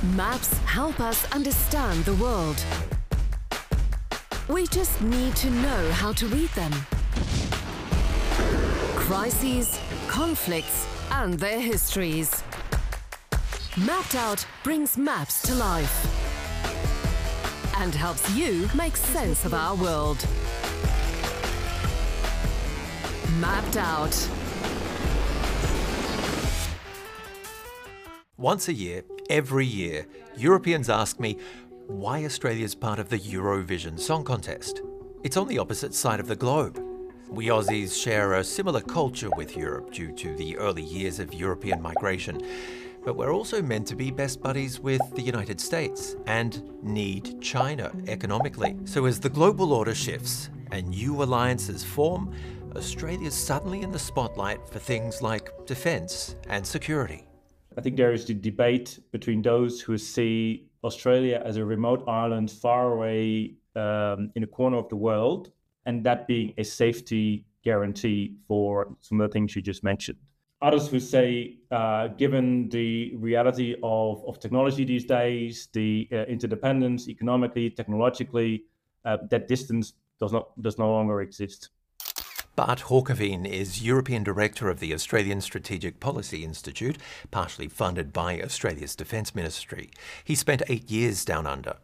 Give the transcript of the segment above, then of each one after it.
Maps help us understand the world. We just need to know how to read them. Crises, conflicts, and their histories. Mapped Out brings maps to life and helps you make sense of our world. Mapped Out. Once a year, every year, Europeans ask me why Australia's part of the Eurovision Song Contest. It's on the opposite side of the globe. We Aussies share a similar culture with Europe due to the early years of European migration. But we're also meant to be best buddies with the United States and need China economically. So as the global order shifts and new alliances form, Australia's suddenly in the spotlight for things like defence and security. I think there is the debate between those who see Australia as a remote island far away in a corner of the world, and that being a safety guarantee for some of the things you just mentioned. Others who say, given the reality of technology these days, the interdependence economically, technologically, that distance does no longer exist. Bart Hawkeveen is European Director of the Australian Strategic Policy Institute, partially funded by Australia's Defence Ministry. He spent 8 years down under.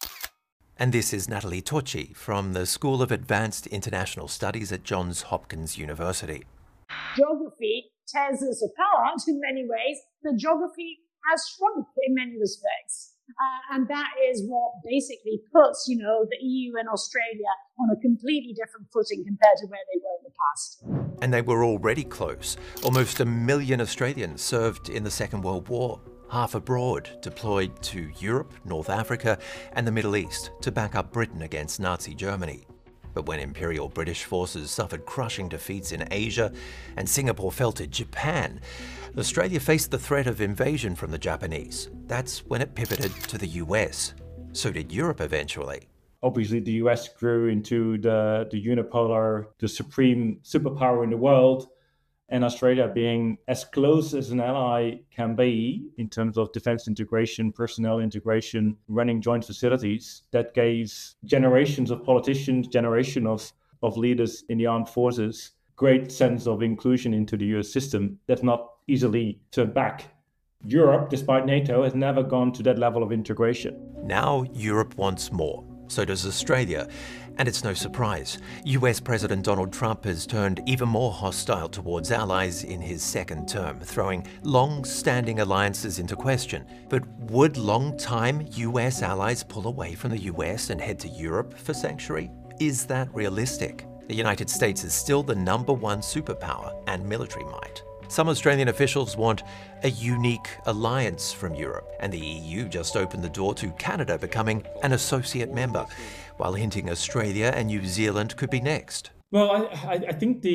And this is Natalie Tocci from the School of Advanced International Studies at Johns Hopkins University. Geography tears us apart in many ways, but geography has shrunk in many respects. And that is what basically puts, the EU and Australia on a completely different footing compared to where they were in the past. And they were already close. Almost 1 million Australians served in the Second World War, half abroad, deployed to Europe, North Africa, and the Middle East to back up Britain against Nazi Germany. But when Imperial British forces suffered crushing defeats in Asia and Singapore fell to Japan, Australia faced the threat of invasion from the Japanese. That's when it pivoted to the US. So did Europe eventually. Obviously, the US grew into the unipolar, the supreme superpower in the world, and Australia being as close as an ally can be in terms of defense integration, personnel integration, running joint facilities, that gave generations of politicians, generation of leaders in the armed forces, great sense of inclusion into the US system that's not easily turned back. Europe, despite NATO, has never gone to that level of integration. Now Europe wants more. So does Australia. And it's no surprise. US President Donald Trump has turned even more hostile towards allies in his second term, throwing long-standing alliances into question. But would long-time US allies pull away from the US and head to Europe for sanctuary? Is that realistic? The United States is still the #1 superpower and military might. Some Australian officials want a unique alliance from Europe, and the EU just opened the door to Canada becoming an associate member, while hinting Australia and New Zealand could be next. Well, I think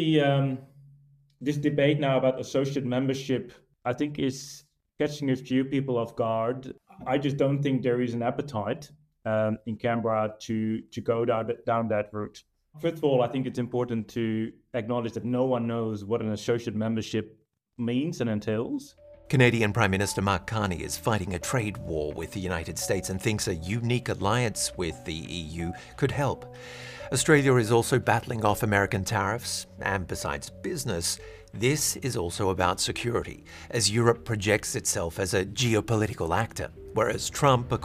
this debate now about associate membership, I think is catching a few people off guard. I just don't think there is an appetite in Canberra to go down that route. First of all, I think it's important to acknowledge that no one knows what an associate membership means and entails. Canadian Prime Minister Mark Carney is fighting a trade war with the United States and thinks a unique alliance with the EU could help. Australia is also battling off American tariffs, and besides business, this is also about security, as Europe projects itself as a geopolitical actor, whereas Trump,